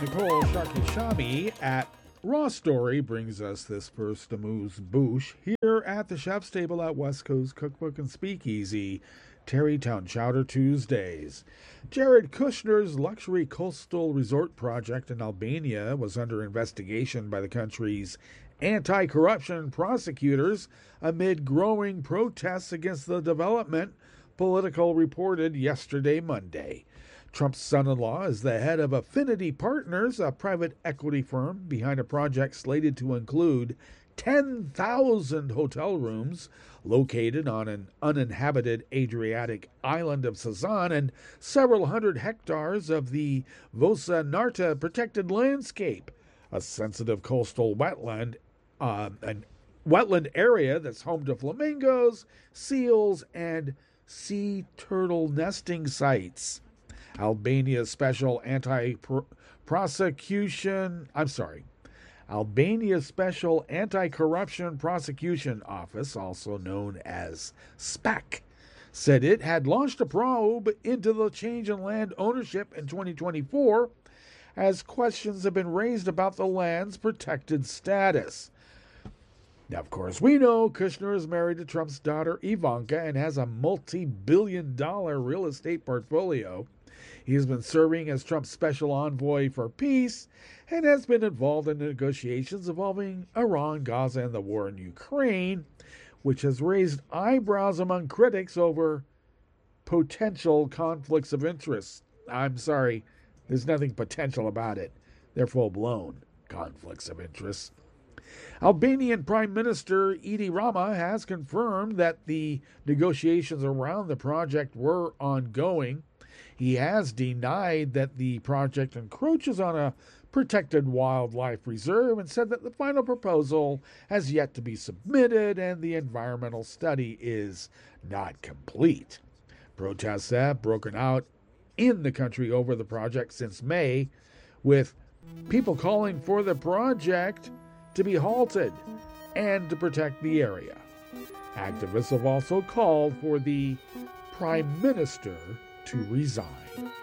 Nicole Shakishami at Raw Story brings us this first amuse bouche here at the Chef's Table at West Coast Cookbook and Speakeasy, Terrytown Chowder Tuesdays. Jared Kushner's luxury coastal resort project in Albania was under investigation by the country's anti-corruption prosecutors amid growing protests against the development, Politico reported yesterday, Monday. Trump's son-in-law is the head of Affinity Partners, a private equity firm behind a project slated to include 10,000 hotel rooms located on an uninhabited Adriatic island of Sazan and several hundred hectares of the Vosa Narta protected landscape, a sensitive coastal wetland area that's home to flamingos, seals, and sea turtle nesting sites. Albania's Special Anti-Corruption Prosecution Office, also known as SPAC, said it had launched a probe into the change in land ownership in 2024 as questions have been raised about the land's protected status. Now, of course, we know Kushner is married to Trump's daughter Ivanka and has a multi-billion-dollar real estate portfolio. He has been serving as Trump's special envoy for peace and has been involved in negotiations involving Iran, Gaza, and the war in Ukraine, which has raised eyebrows among critics over potential conflicts of interest. I'm sorry, there's nothing potential about it. They're full-blown conflicts of interest. Albanian Prime Minister Edi Rama has confirmed that the negotiations around the project were ongoing. He has denied that the project encroaches on a protected wildlife reserve and said that the final proposal has yet to be submitted and the environmental study is not complete. Protests have broken out in the country over the project since May, with people calling for the project to be halted and to protect the area. Activists have also called for the Prime Minister to resign.